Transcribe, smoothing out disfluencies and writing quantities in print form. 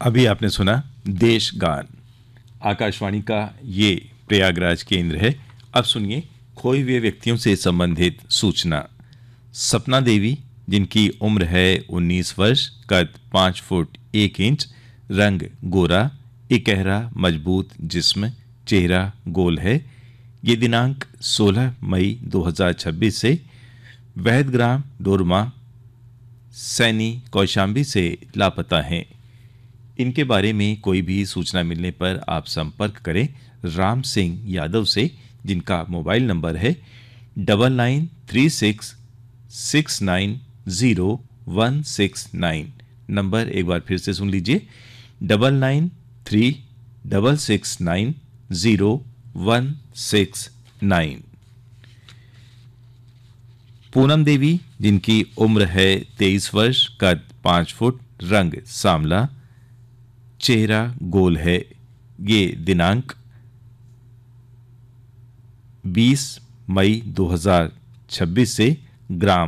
अभी आपने सुना देश गान। आकाशवाणी का ये प्रयागराज केंद्र है। अब सुनिए खोए हुए व्यक्तियों से संबंधित सूचना। सपना देवी, जिनकी उम्र है 19 वर्ष, कद 5 फुट 1 इंच, रंग गोरा, इकहरा मजबूत जिस्म, चेहरा गोल है। ये दिनांक 16 मई 2026 से वैदग्राम डोरमा सैनी कौशाम्बी से लापता हैं। इनके बारे में कोई भी सूचना मिलने पर आप संपर्क करें राम सिंह यादव से, जिनका मोबाइल नंबर है 9936690169। नंबर एक बार फिर से सुन लीजिए, 9936690169। पूनम देवी, जिनकी उम्र है 23 वर्ष, कद 5 फुट, रंग सांवला, चेहरा गोल है। ये दिनांक 20 मई 2026 से ग्राम